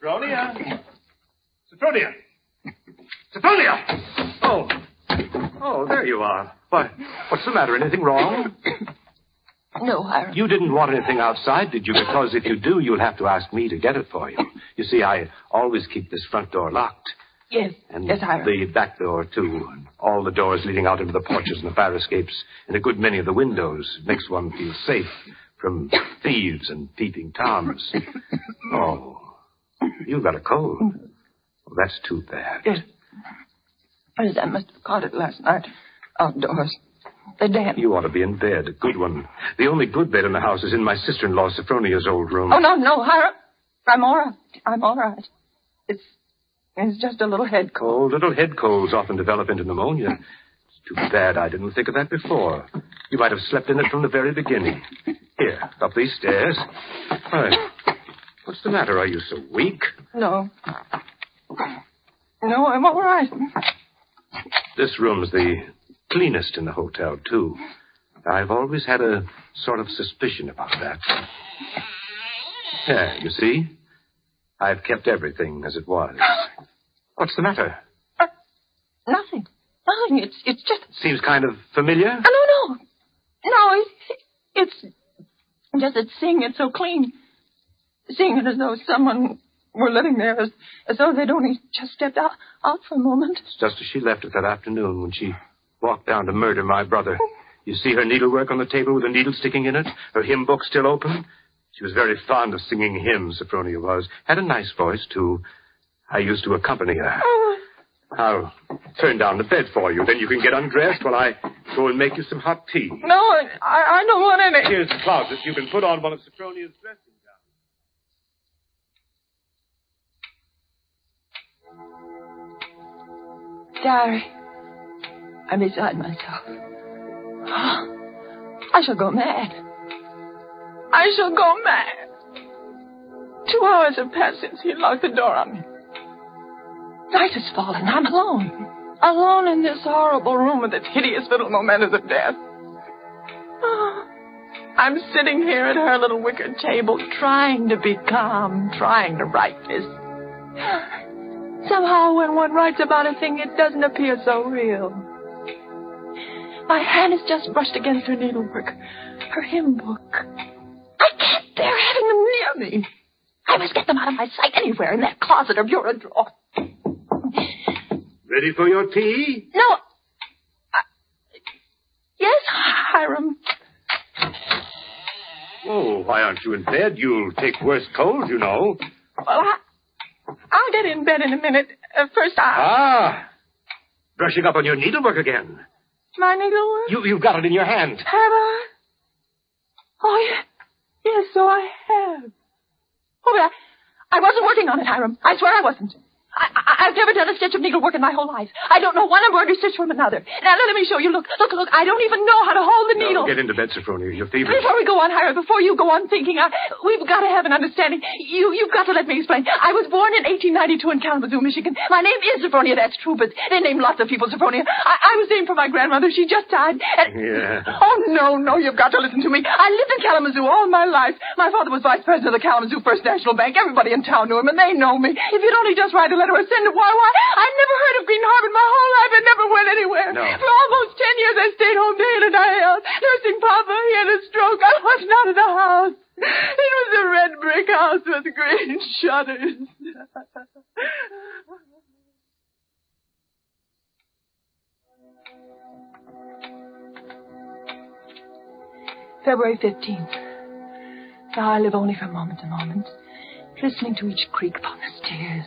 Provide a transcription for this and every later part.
Sophronia! Sophronia! Sophronia! Oh, there you are. Why, what's the matter? Anything wrong? No, Hiram. You didn't want anything outside, did you? Because if you do, you'll have to ask me to get it for you. You see, I always keep this front door locked. Yes, and yes, Hiram. The back door, too. And all the doors leading out into the porches and the fire escapes, and a good many of the windows. Makes one feel safe from thieves and peeping toms. Oh, you've got a cold. Well, that's too bad. Yes. Yes, I must have caught it last night outdoors. The damn. You ought to be in bed, a good one. The only good bed in the house is in my sister-in-law Sophronia's old room. Oh, no, Hiram. I'm all right. It's just a little head cold. Oh, little head colds often develop into pneumonia. It's too bad I didn't think of that before. You might have slept in it from the very beginning. Here, up these stairs. Why, what's the matter? Are you so weak? No, I'm all right. This room's the cleanest in the hotel, too. I've always had a sort of suspicion about that. Yeah, you see? I've kept everything as it was. What's the matter? Nothing. It's just... Seems kind of familiar? No, it's just that seeing it so clean. Seeing it as though someone were living there, as though they'd only just stepped out for a moment. It's just as she left it that afternoon when she walked down to murder my brother. You see her needlework on the table with a needle sticking in it? Her hymn book still open? She was very fond of singing hymns, Sophronia was. Had a nice voice, too. I used to accompany her. I'll turn down the bed for you. Then you can get undressed while I go and make you some hot tea. No, I don't want any. Here's the closet. You can put on one of Sophronia's dressing gowns. Diary, I'm beside myself. I shall go mad. 2 hours have passed since he locked the door on me. Night has fallen. I'm alone. Alone in this horrible room with its hideous little mementos of death. I'm sitting here at her little wicker table, trying to be calm, trying to write this. Somehow, when one writes about a thing, it doesn't appear so real. My hand is just brushed against her needlework, her hymn book. I can't bear having them near me. I must get them out of my sight anywhere in that closet or bureau drawer. Ready for your tea? No. Yes, Hiram. Oh, why aren't you in bed? You'll take worse cold, you know. Well, I'll get in bed in a minute. First, brushing up on your needlework again. My needlework? You've got it in your hand. Have I? Oh, yes, so I have. Oh, but I wasn't working on it, Hiram. I swear I wasn't. I've never done a stitch of needlework in my whole life. I don't know one embroidery stitch from another. Now, let me show you. Look. I don't even know how to hold the needle. No, get into bed, Sophronia. You're feverish. Before we go on, Hiram, before you go on thinking, we've got to have an understanding. You've got to let me explain. I was born in 1892 in Kalamazoo, Michigan. My name is Sophronia, that's true, but they name lots of people Sophronia. I was named for my grandmother. She just died. Yeah. Oh, no, you've got to listen to me. I lived in Kalamazoo all my life. My father was vice president of the Kalamazoo First National Bank. Everybody in town knew him, and they know me. If you'd only just write a letter or send it, why, I never heard of Green Harbor my whole life. I never went anywhere. No. For almost 10 years, I stayed home day in and night out, nursing Papa. He had a stroke. I wasn't out of the house. It was a red brick house with green shutters. February 15th. Now I live only from moment to moment, listening to each creak upon the stairs.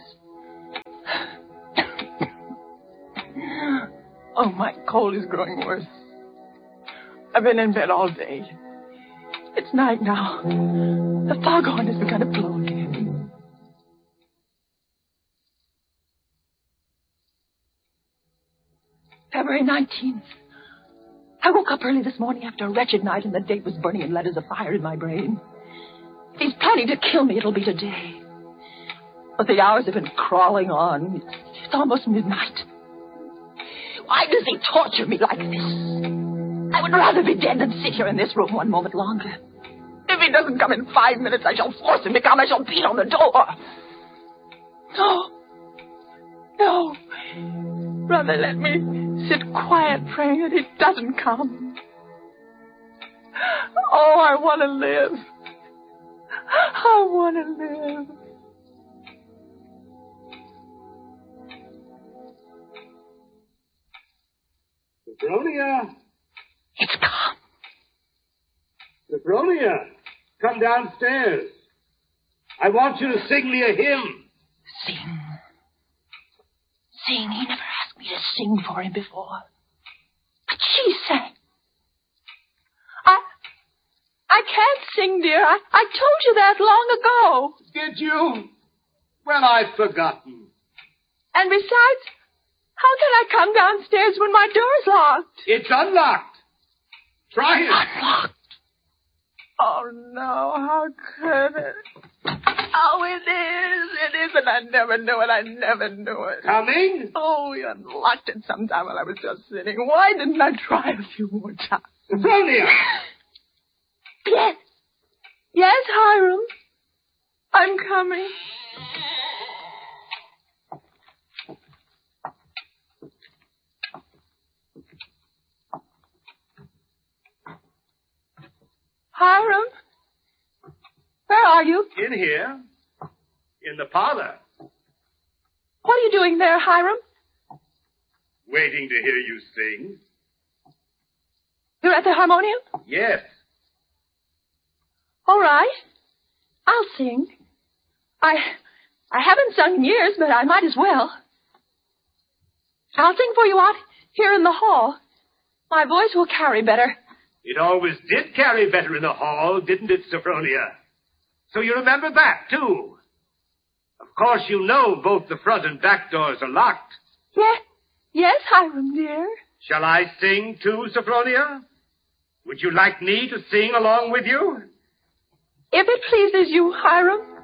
Oh, my cold is growing worse. I've been in bed all day. It's night now. The foghorn has begun to blow again. February 19th. I woke up early this morning after a wretched night, and the day was burning in letters of fire in my brain. If he's planning to kill me, it'll be today. But the hours have been crawling on. It's almost midnight. Why does he torture me like this? I would rather be dead than sit here in this room one moment longer. If he doesn't come in 5 minutes, I shall force him to come. I shall beat on the door. No. No. Brother, let me sit quiet praying that he doesn't come. Oh, I want to live. I want to live. Sophronia! It's come. Sophronia, come downstairs. I want you to sing me a hymn. Sing. Sing. He never asked me to sing for him before. But she sang. I can't sing, dear. I told you that long ago. Did you? Well, I've forgotten. And besides, how can I come downstairs when my door's locked? It's unlocked. Try it. Unlocked? Oh, no. How could it? Oh, it is. It is, and I never knew it. I never knew it. Coming? Oh, you unlocked it sometime while I was just sitting. Why didn't I try a few more times? Sophronia! Yes. Yes, Hiram. I'm coming. Hiram? Where are you? In here. In the parlor. What are you doing there, Hiram? Waiting to hear you sing. You're at the harmonium? Yes. All right. I'll sing. I haven't sung in years, but I might as well. I'll sing for you out here in the hall. My voice will carry better. It always did carry better in the hall, didn't it, Sophronia? So you remember that, too. Of course, you know both the front and back doors are locked. Yes, Hiram, dear. Shall I sing, too, Sophronia? Would you like me to sing along with you? If it pleases you, Hiram.